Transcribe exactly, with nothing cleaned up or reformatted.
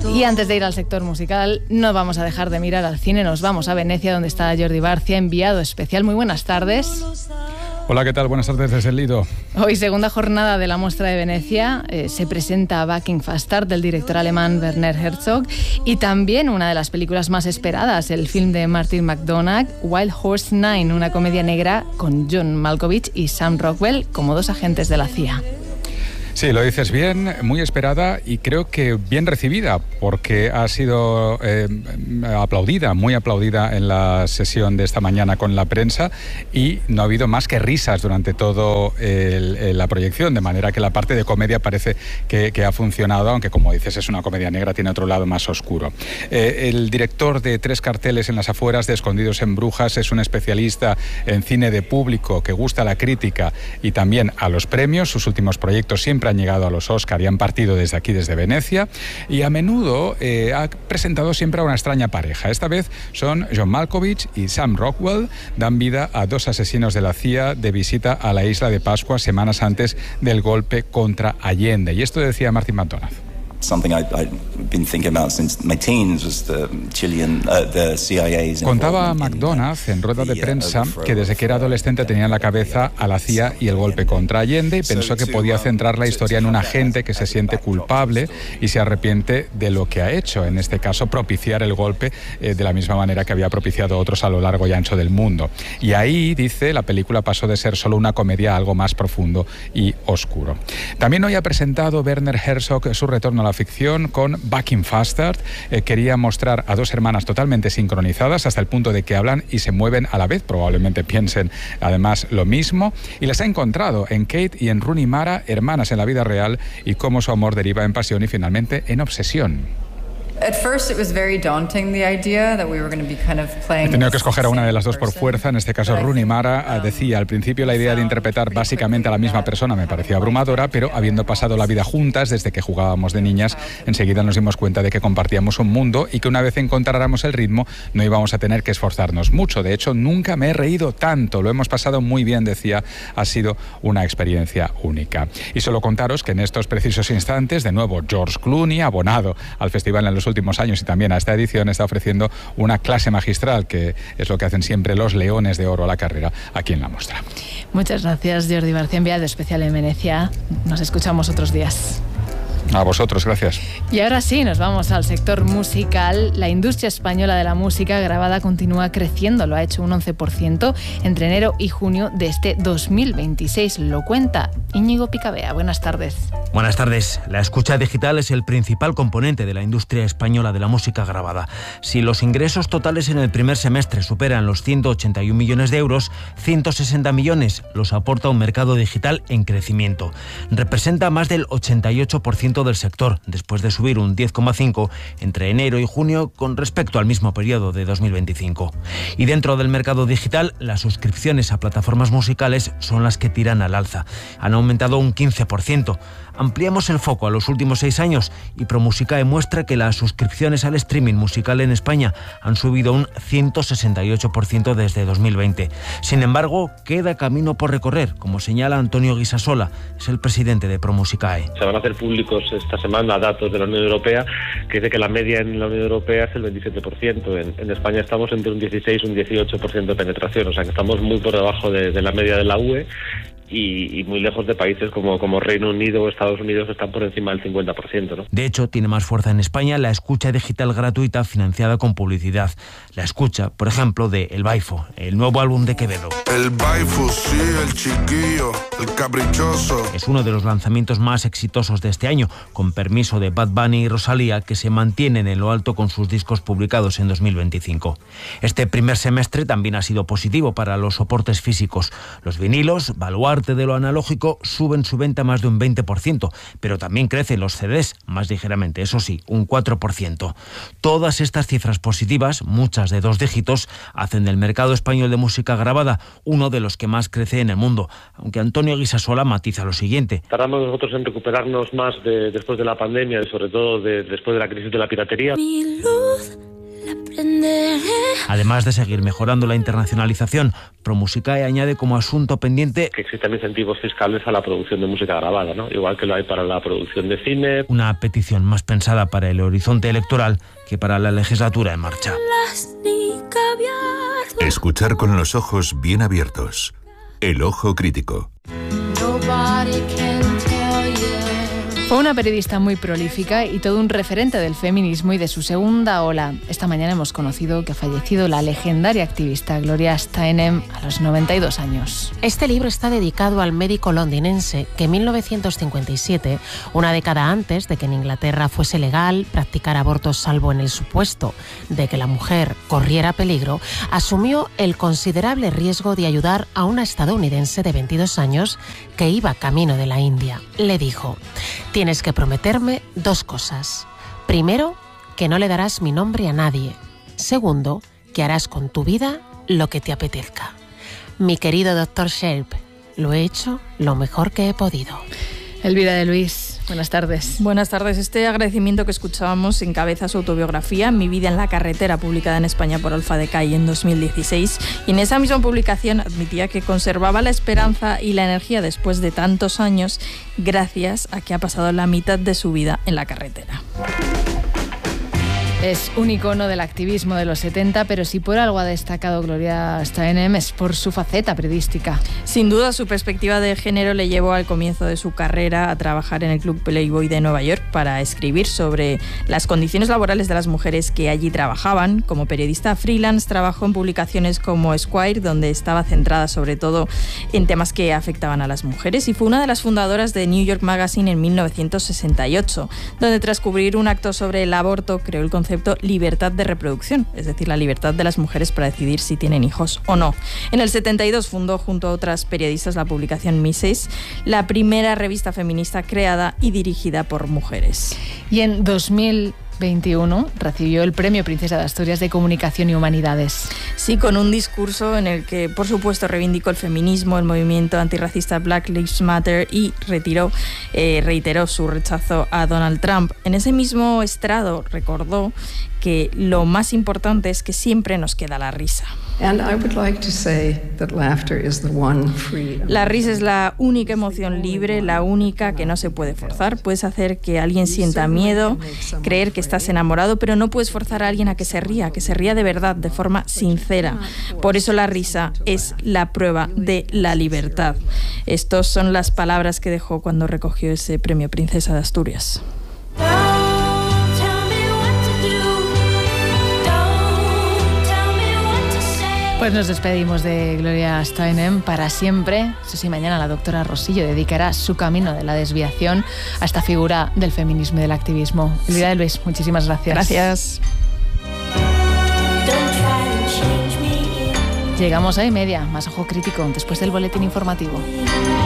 Y antes de ir al sector musical, no vamos a dejar de mirar al cine, nos vamos a Venecia, donde está Jordi Barcia, enviado especial. Muy buenas tardes. Hola, ¿qué tal? Buenas tardes desde el Lido. Hoy, segunda jornada de la Muestra de Venecia, eh, se presenta Bucking Bastard del director alemán Werner Herzog, y también una de las películas más esperadas, el film de Martin McDonagh, Wild Horse Nine, una comedia negra con John Malkovich y Sam Rockwell como dos agentes de la C I A. Sí, lo dices bien, muy esperada y creo que bien recibida, porque ha sido eh, aplaudida, muy aplaudida en la sesión de esta mañana con la prensa, y no ha habido más que risas durante toda la proyección, de manera que la parte de comedia parece que, que ha funcionado, aunque como dices es una comedia negra, tiene otro lado más oscuro. Eh, el director de Tres carteles en las afueras de Escondidos en Brujas es un especialista en cine de público que gusta a la crítica y también a los premios. Sus últimos proyectos siempre han llegado a los Oscar y han partido desde aquí, desde Venecia, y a menudo eh, ha presentado siempre a una extraña pareja. Esta vez son John Malkovich y Sam Rockwell, dan vida a dos asesinos de la C I A de visita a la isla de Pascua semanas antes del golpe contra Allende. Y esto decía Martin McDonagh. Contaba McDonagh en rueda de prensa que desde que era adolescente tenía en la cabeza a la C I A y el golpe contra Allende, y pensó que podía centrar la historia en un agente que se siente culpable y se arrepiente de lo que ha hecho, en este caso propiciar el golpe eh, de la misma manera que había propiciado otros a lo largo y ancho del mundo. Y ahí, dice, la película pasó de ser solo una comedia a algo más profundo y oscuro. También hoy ha presentado Werner Herzog su retorno a la ficción con Bucking Bastard. Eh, quería mostrar a dos hermanas totalmente sincronizadas hasta el punto de que hablan y se mueven a la vez, probablemente piensen además lo mismo, y las ha encontrado en Kate y en Rooney Mara, hermanas en la vida real, y cómo su amor deriva en pasión y finalmente en obsesión. He tenido que escoger a una de las dos por fuerza, en este caso Rooney Mara. Decía, al principio la idea de interpretar básicamente a la misma persona me parecía abrumadora, pero habiendo pasado la vida juntas desde que jugábamos de niñas, enseguida nos dimos cuenta de que compartíamos un mundo y que una vez encontráramos el ritmo no íbamos a tener que esforzarnos mucho. De hecho, nunca me he reído tanto, lo hemos pasado muy bien, decía, ha sido una experiencia única. Y solo contaros que en estos precisos instantes, de nuevo, George Clooney, abonado al festival en los últimos años y también a esta edición, está ofreciendo una clase magistral, que es lo que hacen siempre los leones de oro a la carrera aquí en la muestra. Muchas gracias, Jordi Barcia, enviado especial en Venecia. Nos escuchamos otros días. A vosotros, gracias. Y ahora sí, nos vamos al sector musical. La industria española de la música grabada continúa creciendo, lo ha hecho un once por ciento entre enero y junio de este dos mil veintiséis. Lo cuenta Íñigo Picabea. Buenas tardes. Buenas tardes. La escucha digital es el principal componente de la industria española de la música grabada. Si los ingresos totales en el primer semestre superan los ciento ochenta y un millones de euros, ciento sesenta millones los aporta un mercado digital en crecimiento. Representa más del ochenta y ocho por ciento del sector, después de subir un diez coma cinco por ciento entre enero y junio con respecto al mismo periodo de dos mil veinticinco. Y dentro del mercado digital, las suscripciones a plataformas musicales son las que tiran al alza. Han aumentado un quince por ciento. Ampliamos el foco a los últimos seis años y ProMusicae muestra que las suscripciones al streaming musical en España han subido un ciento sesenta y ocho por ciento desde dos mil veinte. Sin embargo, queda camino por recorrer, como señala Antonio Guisasola, es el presidente de ProMusicae. Se van a hacer públicos esta semana datos de la Unión Europea que dice que la media en la Unión Europea es el veintisiete por ciento. En, en España estamos entre un dieciséis y un dieciocho por ciento de penetración, o sea que estamos muy por debajo de, de la media de la U E. Y, y muy lejos de países como, como Reino Unido o Estados Unidos, que están por encima del cincuenta por ciento, ¿no? De hecho, tiene más fuerza en España la escucha digital gratuita financiada con publicidad. La escucha, por ejemplo, de El Baifo, el nuevo álbum de Quevedo. El Baifo, sí, el chiquillo, el caprichoso. Es uno de los lanzamientos más exitosos de este año, con permiso de Bad Bunny y Rosalía, que se mantienen en lo alto con sus discos publicados en dos mil veinticinco. Este primer semestre también ha sido positivo para los soportes físicos. Los vinilos, baluarte de lo analógico, suben su venta más de un veinte por ciento, pero también crecen los C Ds, más ligeramente, eso sí, un cuatro por ciento. Todas estas cifras positivas, muchas de dos dígitos, hacen del mercado español de música grabada uno de los que más crece en el mundo, aunque Antonio Guisasola matiza lo siguiente. Tardamos nosotros en recuperarnos más de, después de la pandemia y sobre todo de, después de la crisis de la piratería. Mi luz la prenderé Además de seguir mejorando la internacionalización, ProMusicae añade como asunto pendiente que existen incentivos fiscales a la producción de música grabada, ¿no? Igual que lo hay para la producción de cine. Una petición más pensada para el horizonte electoral que para la legislatura en marcha. Escuchar con los ojos bien abiertos. El ojo crítico. Fue una periodista muy prolífica y todo un referente del feminismo y de su segunda ola. Esta mañana hemos conocido que ha fallecido la legendaria activista Gloria Steinem a los noventa y dos años. Este libro está dedicado al médico londinense que en mil novecientos cincuenta y siete, una década antes de que en Inglaterra fuese legal practicar abortos salvo en el supuesto de que la mujer corriera peligro, asumió el considerable riesgo de ayudar a una estadounidense de veintidós años que iba camino de la India. Le dijo: tienes que prometerme dos cosas. Primero, que no le darás mi nombre a nadie. Segundo, que harás con tu vida lo que te apetezca. Mi querido doctor Sharp, lo he hecho lo mejor que he podido. Elvira de Luis, buenas tardes. Buenas tardes. Este agradecimiento que escuchábamos encabeza su autobiografía Mi vida en la carretera, publicada en España por Alfa de Cai en dos mil dieciséis. Y en esa misma publicación admitía que conservaba la esperanza y la energía después de tantos años, gracias a que ha pasado la mitad de su vida en la carretera. Es un icono del activismo de los setenta, pero si por algo ha destacado Gloria Steinem es por su faceta periodística. Sin duda, su perspectiva de género le llevó al comienzo de su carrera a trabajar en el Club Playboy de Nueva York para escribir sobre las condiciones laborales de las mujeres que allí trabajaban. Como periodista freelance trabajó en publicaciones como Esquire, donde estaba centrada sobre todo en temas que afectaban a las mujeres, y fue una de las fundadoras de New York Magazine en mil novecientos sesenta y ocho, donde tras cubrir un acto sobre el aborto creó el concepto libertad de reproducción, es decir, la libertad de las mujeres para decidir si tienen hijos o no. En el setenta y dos fundó junto a otras periodistas la publicación Misses, la primera revista feminista creada y dirigida por mujeres. Y en dos mil veintiuno recibió el Premio Princesa de Asturias de Comunicación y Humanidades. Sí, con un discurso en el que, por supuesto, reivindicó el feminismo, el movimiento antirracista Black Lives Matter y retiró, eh, reiteró su rechazo a Donald Trump. En ese mismo estrado recordó que lo más importante es que siempre nos queda la risa. La risa es la única emoción libre, la única que no se puede forzar. Puedes hacer que alguien sienta miedo, creer que estás enamorado, pero no puedes forzar a alguien a que se ría, que se ría de verdad, de forma sincera. Por eso la risa es la prueba de la libertad. Estas son las palabras que dejó cuando recogió ese premio Princesa de Asturias. Pues nos despedimos de Gloria Steinem para siempre. Eso sí, mañana la doctora Rosillo dedicará su camino de la desviación a esta figura del feminismo y del activismo. Elvira de Luis, muchísimas gracias. Gracias. Llegamos a y media, más Ojo Crítico, después del boletín informativo.